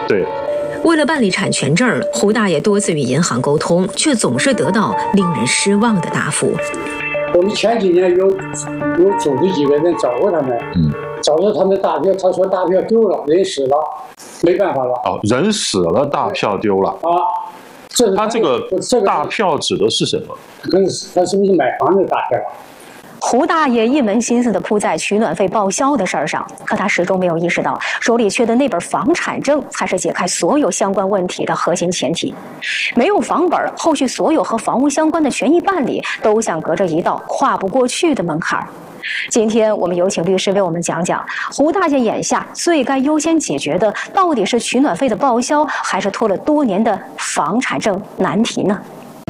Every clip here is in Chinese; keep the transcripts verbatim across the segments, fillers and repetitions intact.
对。 为了办理产权证，胡大爷多次与银行沟通，却总是得到令人失望的答复。 我们前几年有有组织几个人找过他们，嗯，找到他们的大票，他说大票丢了，人死了，没办法了。 哦，人死了，大票丢了啊。这他这个大票指的是什么？ 跟他是不是买房的大票？ 胡大爷一门心思地扑在取暖费报销的事儿上，可他始终没有意识到，手里缺的那本房产证才是解开所有相关问题的核心前提。没有房本，后续所有和房屋相关的权益办理都像隔着一道跨不过去的门槛儿。今天我们有请律师为我们讲讲，胡大爷眼下最该优先解决的，到底是取暖费的报销，还是拖了多年的房产证难题呢？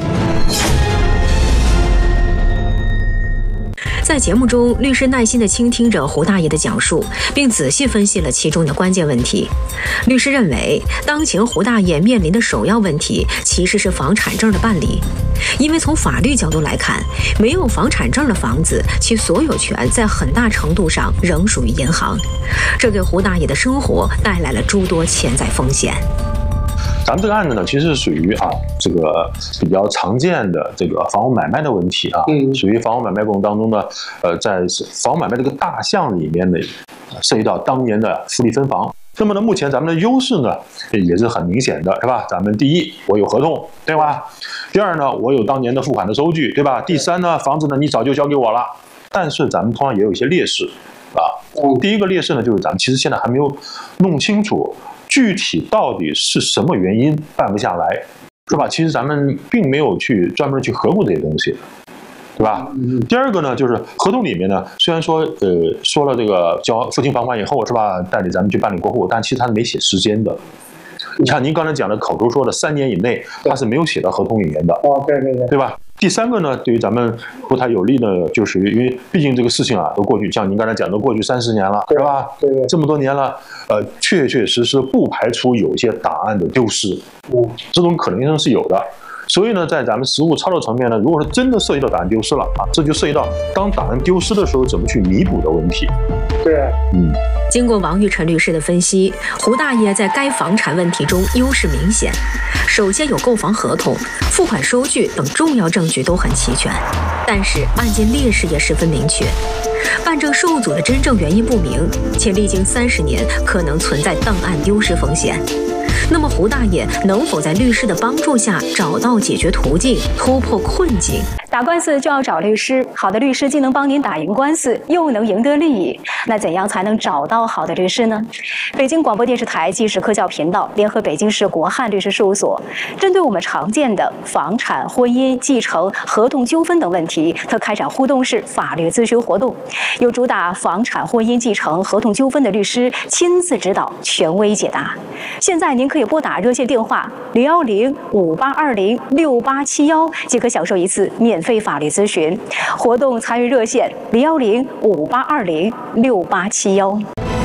在节目中，律师耐心地倾听着胡大爷的讲述，并仔细分析了其中的关键问题。律师认为，当前胡大爷面临的首要问题其实是房产证的办理，因为从法律角度来看，没有房产证的房子，其所有权在很大程度上仍属于银行，这给胡大爷的生活带来了诸多潜在风险。 咱们这个案子呢，其实是属于啊这个比较常见的这个房屋买卖的问题啊，嗯，属于房屋买卖过程当中呢，呃，在房屋买卖这个大项里面呢，涉及到当年的复利分房。那么呢，目前咱们的优势呢也是很明显的，是吧？咱们第一，我有合同，对吧？第二呢，我有当年的付款的收据，对吧？第三呢，房子呢你早就交给我了。但是咱们同样也有一些劣势啊。第一个劣势呢，就是咱们其实现在还没有弄清楚。具体到底是什么原因办不下来，是吧？其实咱们并没有去专门去核估这些东西，对吧？嗯、第二个呢，就是合同里面呢，虽然说呃说了这个交付清房款以后，是吧，代理咱们去办理过户，但其实他是没写时间的。你看您刚才讲的口头说的三年以内，他是没有写到合同里面的。 哦，对对对， 对吧？第三个呢，对于咱们不太有利的，就是因为毕竟这个事情啊，都过去，像您刚才讲的，过去三十年了，是吧？ 对对， 这么多年了，呃，确确实实不排除有一些档案的丢失，嗯，这种可能性是有的。所以呢，在咱们实务操作层面呢，如果是真的涉及到档案丢失了啊，这就涉及到当档案丢失的时候怎么去弥补的问题。 对，嗯。 经过王玉晨律师的分析，胡大爷在该房产问题中优势明显。首先有购房合同、付款收据等重要证据都很齐全，但是案件劣势也十分明确。办证受阻的真正原因不明，且历经三十年，可能存在档案丢失风险。那么胡大爷能否在律师的帮助下找到解决途径，突破困境？ 打官司就要找律师，好的律师既能帮您打赢官司，又能赢得利益。那怎样才能找到好的律师呢？北京广播电视台纪实科教频道联合北京市国汉律师事务所，针对我们常见的房产、婚姻、继承、合同纠纷等问题，特开展互动式法律咨询活动，由主打房产、婚姻、继承、合同纠纷的律师亲自指导，权威解答。现在您可以拨打热线电话零幺零五八二零六八七幺，即可享受一次免费法律咨询。活动参与热线零幺零五八二零六八七幺。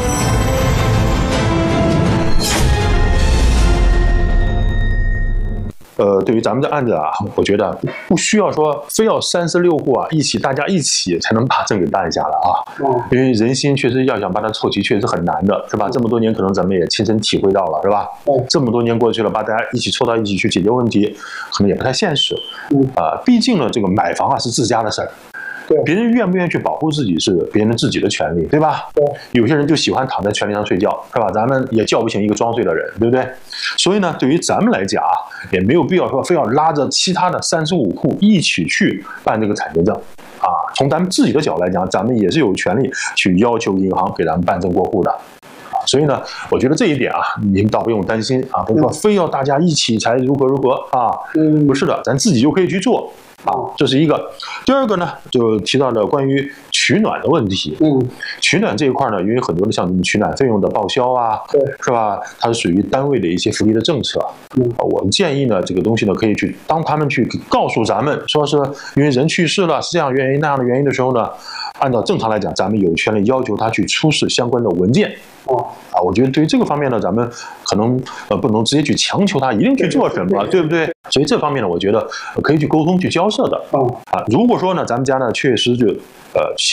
呃，对于咱们的案子啊，我觉得不需要说非要三十六户啊一起，大家一起才能把证给办下来啊。嗯。因为人心确实要想把它凑齐，确实很难的，是吧？这么多年，可能咱们也亲身体会到了，是吧？嗯。这么多年过去了，把大家一起凑到一起去解决问题，可能也不太现实。嗯。啊，毕竟呢，这个买房啊是自家的事儿。对，别人愿不愿意去保护自己是别人自己的权利，对吧？对，有些人就喜欢躺在权利上睡觉，是吧？咱们也叫不醒一个装睡的人，对不对？所以呢，对于咱们来讲啊，也没有必要说非要拉着其他的三十五户一起去办这个产权证啊。从咱们自己的角度来讲，咱们也是有权利去要求银行给咱们办证过户的。所以呢，我觉得这一点啊，您倒不用担心啊，不是说非要大家一起才如何如何啊，嗯，不是的，咱自己就可以去做。啊，这是一个。第二个呢，就提到了关于取暖的问题。嗯，取暖这一块呢，因为很多的像什么取暖费用的报销啊，对，是吧？它是属于单位的一些福利的政策。嗯，我们建议呢，这个东西呢，可以去当他们去告诉咱们，说是因为人去世了，是这样原因那样的原因的时候呢，按照正常来讲，咱们有权利要求他去出示相关的文件。哦，啊，我觉得对于这个方面呢，咱们可能呃不能直接去强求他一定去做什么，对不对？所以这方面呢，我觉得可以去沟通去交涉的。嗯，啊，如果说呢，咱们家呢确实就呃想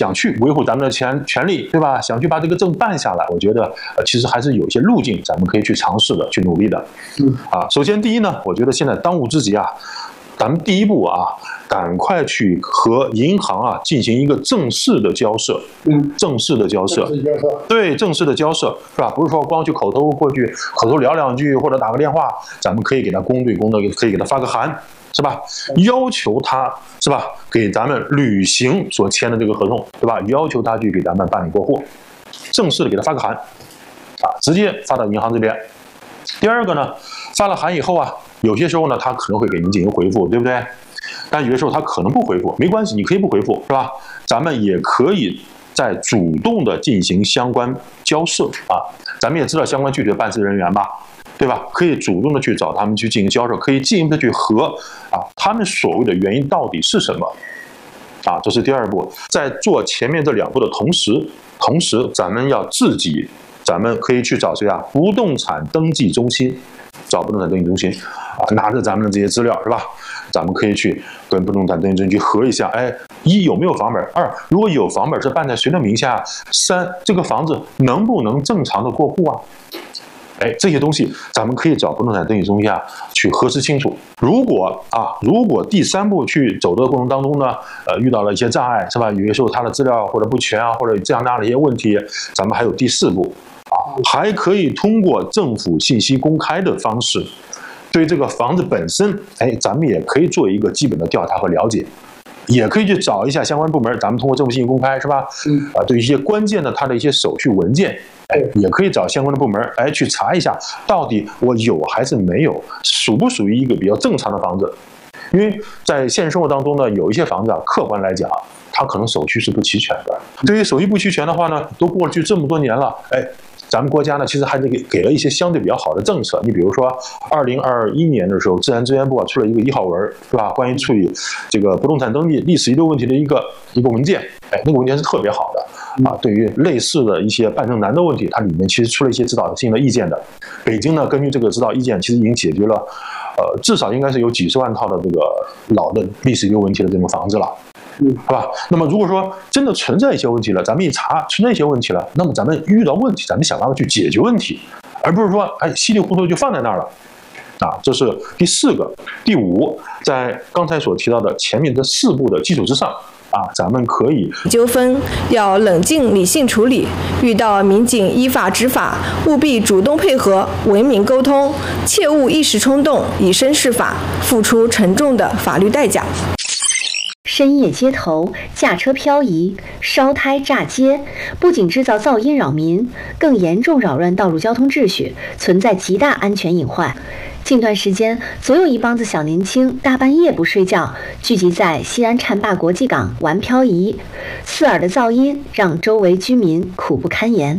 想去维护咱们的权权利，对吧？想去把这个证办下来，我觉得呃其实还是有一些路径咱们可以去尝试的，去努力的。 嗯啊，首先第一呢，我觉得现在当务之急啊，咱们第一步啊，赶快去和银行啊进行一个正式的交涉。 嗯， 正式的交涉。 正式交涉。 对，正式的交涉是吧？不是说光去口头过去口头聊两句或者打个电话，咱们可以给他公对公的，可以给他发个函。是吧？要求他是吧，给咱们履行所签的这个合同，对吧？要求他去给咱们办理过户，正式的给他发个函，啊，直接发到银行这边。第二个呢，发了函以后啊，有些时候呢，他可能会给您进行回复，对不对？但有些时候他可能不回复，没关系，你可以不回复，是吧？咱们也可以再主动的进行相关交涉啊。咱们也知道相关具体的办事人员吧。对吧？可以主动的去找他们去进行交涉，可以进一步的去核啊，他们所谓的原因到底是什么？啊，这是第二步。在做前面这两步的同时，同时咱们要自己，咱们可以去找谁啊？不动产登记中心，找不动产登记中心啊，拿着咱们的这些资料是吧？咱们可以去跟不动产登记中心去核一下，哎，一有没有房本？二如果有房本是办在谁的名下？三这个房子能不能正常的过户啊？哎，这些东西咱们可以找不动产登记中心啊去核实清楚。如果啊，如果第三步去走的过程当中呢，呃，遇到了一些障碍，是吧？有些时候他的资料或者不全啊，或者这样那样的一些问题，咱们还有第四步啊，还可以通过政府信息公开的方式，对这个房子本身，哎，咱们也可以做一个基本的调查和了解。也可以去找一下相关部门，咱们通过政府信息公开是吧？嗯，啊，对一些关键的它的一些手续文件，哎，也可以找相关的部门，哎，去查一下，到底我有还是没有，属不属于一个比较正常的房子？因为在现实生活当中呢，有一些房子啊，客观来讲，它可能手续是不齐全的。对于手续不齐全的话呢，都过去这么多年了，哎。咱们国家呢，其实还是给给了一些相对比较好的政策。你比如说，二零二一年的时候，自然资源部啊出了一个一号文，是吧？关于处理这个不动产登记历史遗留问题的一个一个文件。哎，那个文件是特别好的啊。对于类似的一些办证难的问题，它里面其实出了一些指导性的意见的。北京呢，根据这个指导意见，其实已经解决了，呃，至少应该是有几十万套的这个老的历史遗留问题的这种房子了。嗯，好吧。那么如果说真的存在一些问题了，咱们一查存在一些问题了，那么咱们遇到问题，咱们想办法去解决问题，而不是说哎稀里糊涂就放在那儿了。啊，这是第四个。第五，在刚才所提到的前面这四步的基础之上，啊，咱们可以纠纷要冷静理性处理，遇到民警依法执法，务必主动配合，文明沟通，切勿一时冲动，以身试法，付出沉重的法律代价。 深夜街头驾车漂移、烧胎炸街，不仅制造噪音扰民，更严重扰乱道路交通秩序，存在极大安全隐患。近段时间，总有一帮子小年轻大半夜不睡觉，聚集在西安浐灞国际港玩漂移，刺耳的噪音让周围居民苦不堪言。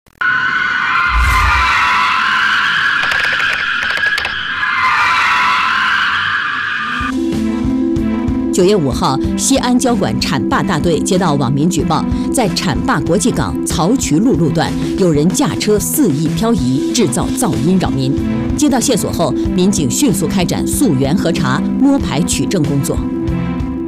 九月五号，西安交管浐灞大队接到网民举报，在浐灞国际港曹渠路路段有人驾车肆意漂移，制造噪音扰民。接到线索后，民警迅速开展溯源核查、摸排取证工作。